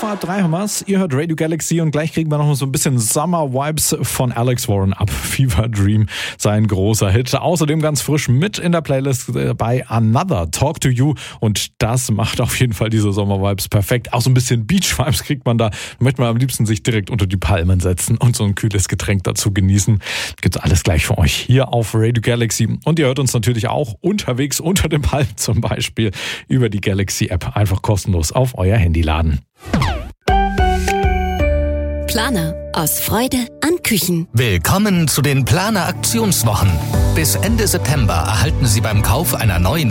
2:05 haben wir's. Ihr hört Radio Galaxy und gleich kriegen wir noch so ein bisschen Summer-Vibes von Alex Warren ab. Fever Dream, sein großer Hit. Außerdem ganz frisch mit in der Playlist bei Another, Talk to You. Und das macht auf jeden Fall diese Sommer-Vibes perfekt. Auch so ein bisschen Beach-Vibes kriegt man da. Möchte man am liebsten sich direkt unter die Palmen setzen und so ein kühles Getränk dazu genießen. Gibt's alles gleich für euch hier auf Radio Galaxy. Und ihr hört uns natürlich auch unterwegs unter dem Palm zum Beispiel über die Galaxy-App. Einfach kostenlos auf euer Handy laden. Planer aus Freude an Küchen. Willkommen zu den Planer Aktionswochen. Bis Ende September erhalten Sie beim Kauf einer neuen